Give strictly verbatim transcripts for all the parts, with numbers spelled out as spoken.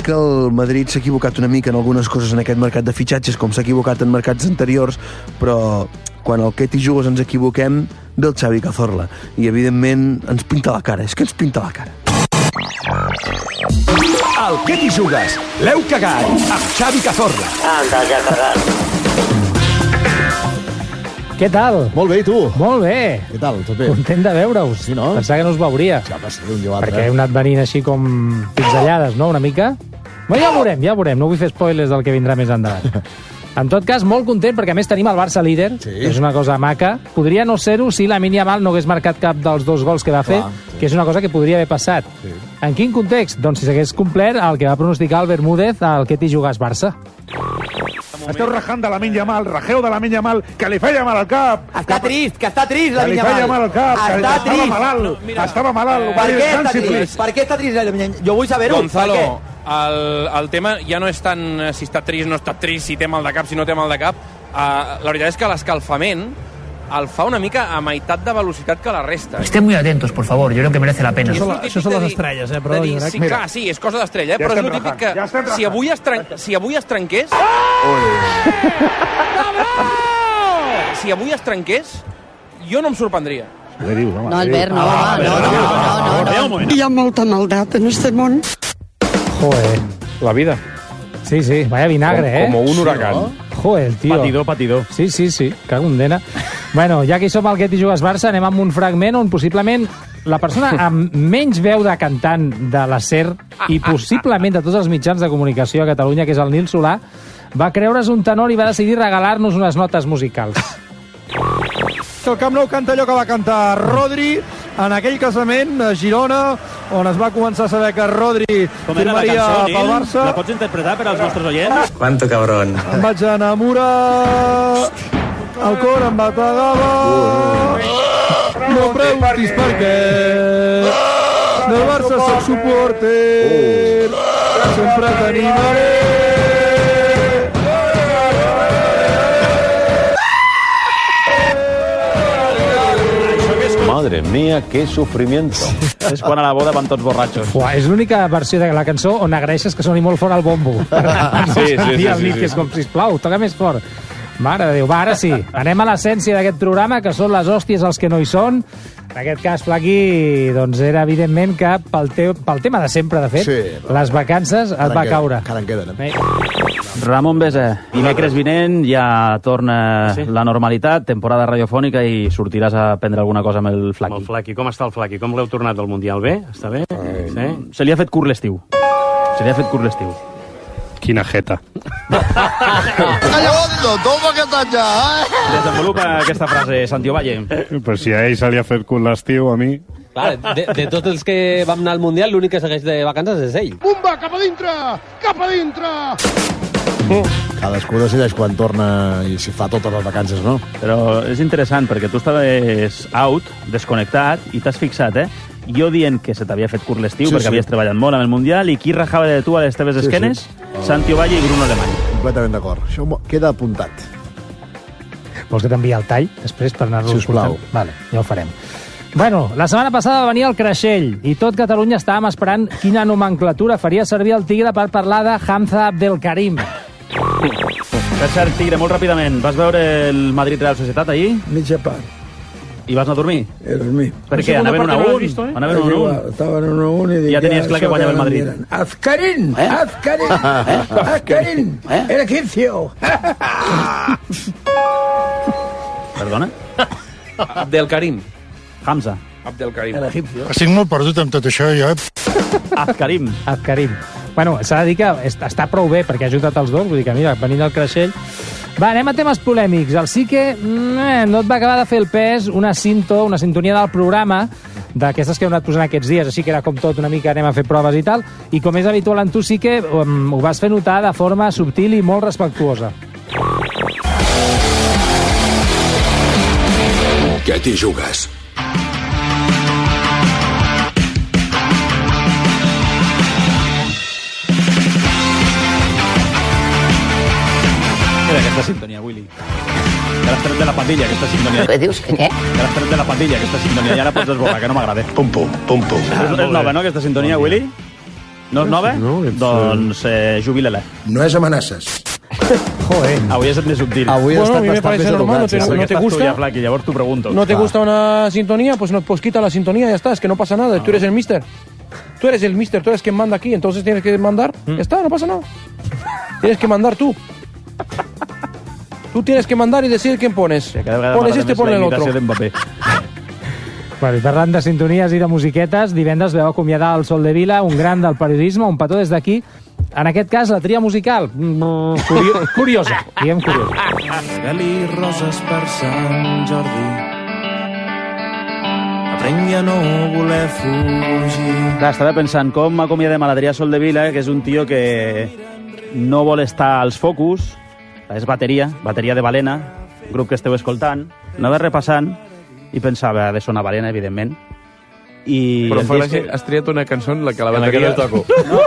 que el Madrid s'ha equivocat una mica en algunes coses en aquest mercat de fitxatges, com s'ha equivocat en mercats anteriors, però quan el Ketty jugues ens equivoquem del Xavi Cazorla. I, evidentment, ens pinta la cara. És que ens pinta la cara. El Ketty jugues. L'heu cagat amb Xavi Cazorla. Anda, ja cagat. Què tal? Molt bé, i tu? Molt bé. Què tal? Tot bé? Content de veure-us. Sí, no? Pensava que no us veuria. Ja va ser un jo altre. Perquè heu anat venint així com pinzellades, no?, una mica. Bé, ja ho veurem, ja ho veurem. No vull fer spoilers del que vindrà més endavant. En tot cas, molt content, perquè a més tenim el Barça líder, sí. Que és una cosa maca. Podria no ser-ho si Lamine Yamal no hagués marcat cap dels dos gols que va fer, clar, sí. Que és una cosa que podria haver passat. Sí. En quin context? Doncs si s'hagués complert el que va pronosticar el Bermúdez al Ketty jugàs Barça. Esteu rajant de Lamine Yamal, rajeu de Lamine Yamal, que li feia mal al cap. Està que, trist, que està trist Lamine Yamal. Que li feia mal al cap, que està estava trist. malalt, no, mira, estava malalt. Per què està trist? Per què està trist Lamine Yamal? Jo vull saber-ho. Gonzalo, el, el tema ja no és tant si està trist, no està trist, si té mal de cap, si no té mal de cap. Uh, la veritat és que l'escalfament el fa una mica a meitat de velocitat que la resta. Estén muy atentos, por favor. Yo creo que merece la pena. Això, això són les estrelles, eh? Però dir, sí, clar, sí, és cosa d'estrella, eh? Ja però és el típic que ja si, avui es tren... si avui es trenqués... si avui es trenqués, jo no em sorprendria. No, Albert, no, no, no, no, no. Hi ha molta maldat en este món. Joder. La vida. Sí, sí, vaya vinagre, com, eh? Como un huracán. Sí, no? Joder, tio. Patidor, patidor. Sí, sí, sí, cago en dena. Bueno, ja que hi som al Ketty jugues Barça, anem amb un fragment on possiblement la persona amb menys veu de cantant de la SER i possiblement de tots els mitjans de comunicació a Catalunya, que és el Nil Solà, va creure's un tenor i va decidir regalar-nos unes notes musicals. El Camp Nou canta allò que va cantar Rodri en aquell casament a Girona, on es va començar a saber que Rodri firmaria pel Barça. La pots interpretar per als nostres oients? Quanto cabrón. Em vaig enamorar, el cor em bategava, no preguntis per què, del Barça soc suporter, sempre t'animaré. Madre mía, qué sufrimiento. És quan a la boda van tots borratxos. Uah, és l'única versió de la cançó on agraeixes que soni molt fort el bombo. Sí, sí, sí, sí, sí. Que és com, sisplau, toca més fort. Mare de Déu, va, ara sí. Anem a l'essència d'aquest programa, que són les hòsties els que no hi són. En aquest cas, Flaqui, doncs era evidentment que pel, teu, pel tema de sempre, de fet, sí, les vacances et va caure. Encara en queden, eh? Ramon Besa, dimecres vinent ja torna sí. La normalitat, temporada radiofònica, i sortiràs a prendre alguna cosa amb el Flaqui. Amb el Flaqui. Com està el Flaqui? Com l'heu tornat del Mundial? Bé? Està bé? Eh, sí? Se li ha fet curt l'estiu. Se li ha fet curt l'estiu. Quina jeta. Callondo, toma que estàs ja, eh? Desenvolupa aquesta frase, Santiago Valle. Però si a ell se li ha fet curt l'estiu, a mi... Clar, de, de tots els que vam anar al Mundial, l'únic que segueix de vacances és ell. Bumba, cap a dintre! Cap a dintre! Cadascú decideix quan torna i si fa totes les vacances, no? Però és interessant, perquè tu estaves out, desconnectat, i t'has fixat, eh? Jo dient que se t'havia fet curt l'estiu, sí, perquè sí. Havies treballat molt amb el Mundial, i qui rajava de tu a les teves esquenes? Sí, sí. Santiago Valle i Bruno Alemany. Completament d'acord. Això queda apuntat. Vols que t'enviï el tall, després, per anar-lo escoltant? Sisplau. Vale, ja ho farem. Bueno, la setmana passada va venir el Creixell i tot Catalunya estàvem esperant quina nomenclatura faria servir el Tigre per parlar de Hamza Abdelkarim. Per cert, Tigre, molt ràpidament, vas veure el Madrid-Real Societat ahir? Mitja part. I vas anar a dormir? He dormit. Per què? Anaven un a un? Anaven un a un? Estaven un a un i dic... Ja tenies clar que guanyava el Madrid. Azkarin! Azkarin! Azkarin! El egipcio! Perdona? Abdelkarim. Hamza. Abdelkarim. El egipcio. Estic molt perdut amb tot això, jo. Azkarim. Azkarim. Bueno, s'ha de dir que està prou bé, perquè ha ajudat els dos, vull dir que, mira, venint al Creixell... Va, anem a temes polèmics. El sí que eh, no et va acabar de fer el pes una cinto, una sintonia del programa, d'aquestes que heu anat posant aquests dies, així que era com tot una mica anem a fer proves i tal, i com és habitual en tu sí que um, ho vas fer notar de forma subtil i molt respectuosa. Què t'hi jugues? Aquesta sintonia, Willy. Que l'has tret de la pandilla, aquesta sintonia. Què dius? Que què? Que l'has tret de la pandilla, aquesta sintonia. Ja la pots esborrar, que no m'agrada. Pum, pum, pum, pum. És, és nova, no, aquesta sintonia, Willy? No és nova? No, ets, doncs eh, jubila-la. No es amenazas. Joder. Avui has estat més subtil. Avui Bueno, ha a mí me estat parece bastant més normal, no educat. te- sí, no sí. te Estàs tu gusta? ja, Flaqui, llavors t'ho pregunto. ¿No te gusta una sintonía? Pues, no, pues quita la sintonía, ya está, es que no pasa nada, tú eres el mister. Tú eres el mister, tú eres quien manda aquí, entonces tienes que mandar. Ya está, no pasa nada. Tienes que mandar tú. Tú tienes que mandar y decir quién pones. Cada vegada Pones m'agrada este, més pones la el imitació otro. d'Mbappé. Bueno, i parlant de sintonies i de musiquetes, divendres veu acomiadar el Sol de Vila, un gran del periodisme, un petó des d'aquí. En aquest cas, la tria musical. Mm, curio curiosa, diguem curiosa. Regali roses per Sant Jordi. Aprengui a no voler fugir. Clar, estava pensant com acomiadem a l'Adrià Soldevila, que és un tio que no vol estar als focus, és bateria, bateria de Balena, grup que esteu escoltant, anava repassant i pensava, ha de sonar Balena, evidentment. I Però el fa disc- gràcia, has triat una cançó en la que la En la que bateria... no toco.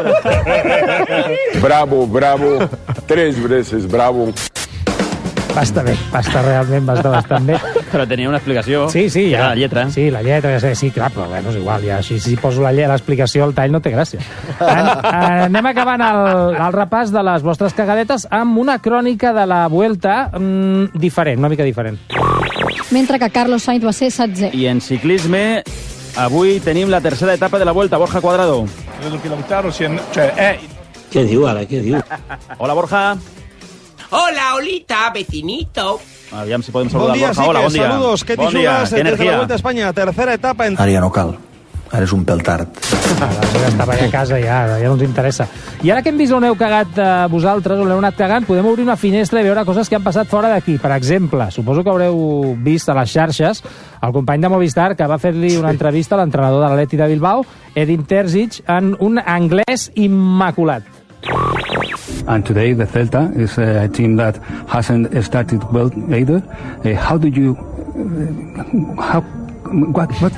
Bravo, bravo. Tres veces bravo. Va estar bé, va estar realment, va estar bastant bé. Però tenia una explicació. Sí, sí, Era ja. la lletra. Sí, la lletra, ja sé, sí, clar, però bueno, és igual, ja, així, si poso la lletra, l'explicació, el tall no té gràcia. En, anem acabant el, el repàs de les vostres cagadetes amb una crònica de la Vuelta mm, diferent, una mica diferent. Mentre que Carlos Sainz va ser setzè. I en ciclisme, avui tenim la tercera etapa de la Vuelta. Borja Cuadrado. Credo che Lautaro sia... Cioè, è... Què diu, ara? Què diu? Hola, Borja. Hola, Olita, vecinito. Aviam si podem Bon saludar dia, Borja. sí, Hola, que bon dia. saludos. ¿Qué bon te dia, jugas qué desde la energía. Vuelta a España? Tercera etapa en... Ara ja no cal. Ara és un pèl tard. Ara ja estava allà a casa, ja, ja no ens interessa. I ara que hem vist on heu cagat eh, vosaltres, on heu anat cagant, podem obrir una finestra i veure coses que han passat fora d'aquí. Per exemple, suposo que haureu vist a les xarxes el company de Movistar que va fer-li una entrevista a l'entrenador de l'Atleti de Bilbao, Edin Terzic, en un anglès immaculat. And today the Celta is a team that hasn't started well either. Uh, how do you... Uh, how... What... what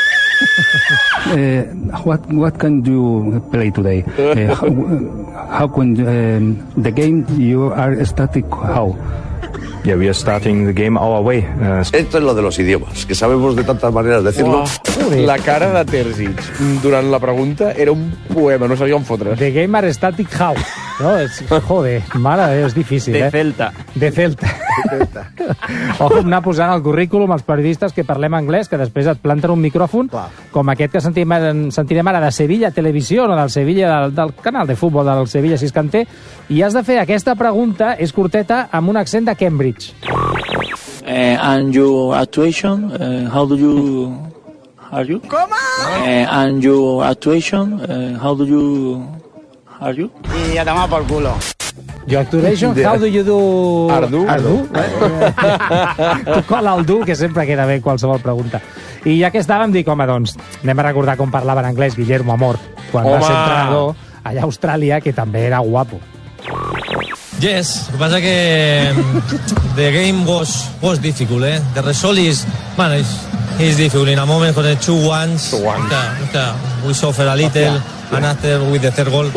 uh, what what can you play today? Uh, how, how can um, the game you are static? How? Yeah, we are starting the game our way. Uh, Esto es lo de los idiomas, que sabemos de tantas maneras decirlo. Uah, la cara de Terzic durant la pregunta era un poema, no sabia on fotre's. The game are static how? No, és, joder, mare de Déu, és difícil, De eh? Celta. De Celta. Ojo, anar posant al currículum els periodistes que parlem anglès, que després et planten un micròfon, clar, com aquest que sentirem, sentirem ara de Sevilla Televisió, o del Sevilla, del, del canal de futbol del Sevilla Siscanter, i has de fer aquesta pregunta, és curteta, amb un accent de Cambridge. Uh, and your actuation, uh, how do you... Are you? ¿Cómo? Uh, and your actuation, uh, how do you... Are you? Y a tomar por culo. Your actuation, how do you do... Ardu. Ardu? Tu cola el du, que sempre queda bé qualsevol pregunta. I ja que estàvem, dic, home, doncs, anem a recordar com parlava en anglès Guillermo Amor, quan Home. va ser entrenador allà a Austràlia, que també era guapo. Yes, lo que pasa que um, the game was was difficult, eh? The result is, man, it's, it's difficult. In a moment, for the two ones, two ones. Okay, okay, we suffer a little, and after with the third goal.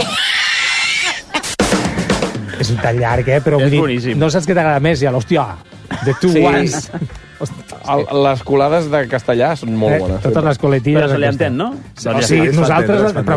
És un tall llarg, eh? Però És vull dir, boníssim. no saps què t'agrada més, ja, l'hòstia, the two Sí. ones. El, les colades de castellà són molt Eh, bones. totes les coletilles. Però se li aquestes. entén, no? O sigui, nosaltres, però